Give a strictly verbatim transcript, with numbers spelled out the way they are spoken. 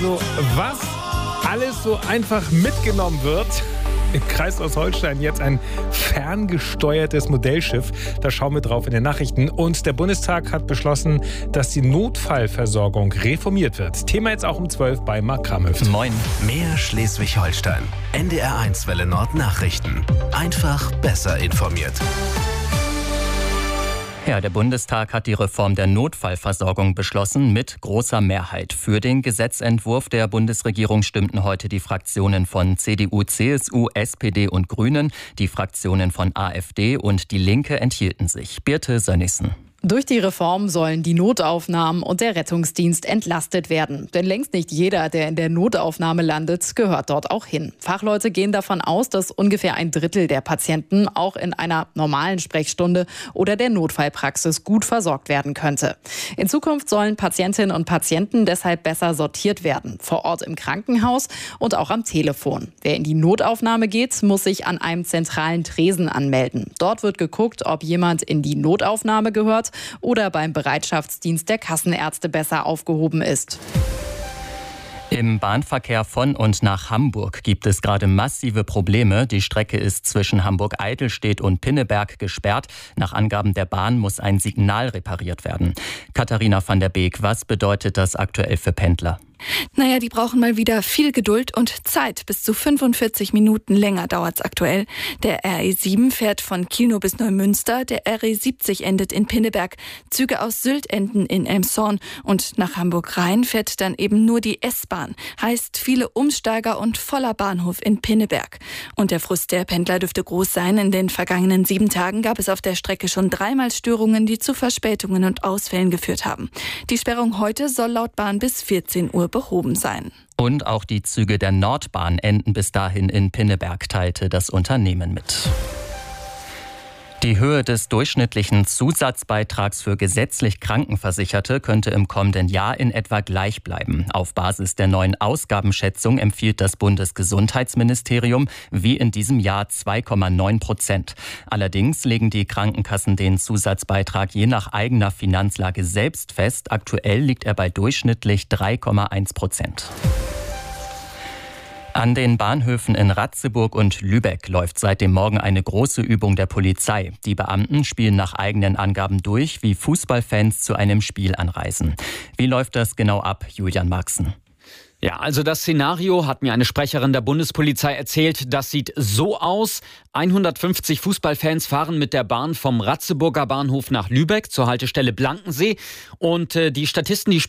Also, was alles so einfach mitgenommen wird. Im Kreis Ostholstein jetzt ein ferngesteuertes Modellschiff. Da schauen wir drauf in den Nachrichten. Und der Bundestag hat beschlossen, dass die Notfallversorgung reformiert wird. Thema jetzt auch um zwölf bei Mark Kramhöft. Moin. Mehr Schleswig-Holstein. N D R eins Welle Nord Nachrichten. Einfach besser informiert. Ja, der Bundestag hat die Reform der Notfallversorgung beschlossen mit großer Mehrheit. Für den Gesetzentwurf der Bundesregierung stimmten heute die Fraktionen von C D U, C S U, S P D und Grünen. Die Fraktionen von A f D und Die Linke enthielten sich. Birte Sönnigsen. Durch die Reform sollen die Notaufnahmen und der Rettungsdienst entlastet werden. Denn längst nicht jeder, der in der Notaufnahme landet, gehört dort auch hin. Fachleute gehen davon aus, dass ungefähr ein Drittel der Patienten auch in einer normalen Sprechstunde oder der Notfallpraxis gut versorgt werden könnte. In Zukunft sollen Patientinnen und Patienten deshalb besser sortiert werden. Vor Ort im Krankenhaus und auch am Telefon. Wer in die Notaufnahme geht, muss sich an einem zentralen Tresen anmelden. Dort wird geguckt, ob jemand in die Notaufnahme gehört oder beim Bereitschaftsdienst der Kassenärzte besser aufgehoben ist. Im Bahnverkehr von und nach Hamburg gibt es gerade massive Probleme. Die Strecke ist zwischen Hamburg-Eidelstedt und Pinneberg gesperrt. Nach Angaben der Bahn muss ein Signal repariert werden. Katharina van der Beek, was bedeutet das aktuell für Pendler? Naja, die brauchen mal wieder viel Geduld und Zeit. Bis zu fünfundvierzig Minuten länger dauert's aktuell. Der R E sieben fährt von Kiel bis Neumünster. Der R E siebzig endet in Pinneberg. Züge aus Sylt enden in Elmshorn. Und nach Hamburg-Rhein fährt dann eben nur die S-Bahn. Heißt viele Umsteiger und voller Bahnhof in Pinneberg. Und der Frust der Pendler dürfte groß sein. In den vergangenen sieben Tagen gab es auf der Strecke schon dreimal Störungen, die zu Verspätungen und Ausfällen geführt haben. Die Sperrung heute soll laut Bahn bis vierzehn Uhr behoben sein. Und auch die Züge der Nordbahn enden bis dahin in Pinneberg, teilte das Unternehmen mit. Die Höhe des durchschnittlichen Zusatzbeitrags für gesetzlich Krankenversicherte könnte im kommenden Jahr in etwa gleich bleiben. Auf Basis der neuen Ausgabenschätzung empfiehlt das Bundesgesundheitsministerium wie in diesem Jahr zwei Komma neun Prozent. Allerdings legen die Krankenkassen den Zusatzbeitrag je nach eigener Finanzlage selbst fest. Aktuell liegt er bei durchschnittlich drei Komma eins Prozent. An den Bahnhöfen in Ratzeburg und Lübeck läuft seit dem Morgen eine große Übung der Polizei. Die Beamten spielen nach eigenen Angaben durch, wie Fußballfans zu einem Spiel anreisen. Wie läuft das genau ab, Julian Marxen? Ja, also das Szenario hat mir eine Sprecherin der Bundespolizei erzählt. Das sieht so aus. hundertfünfzig Fußballfans fahren mit der Bahn vom Ratzeburger Bahnhof nach Lübeck zur Haltestelle Blankensee. Und äh, die Statisten, die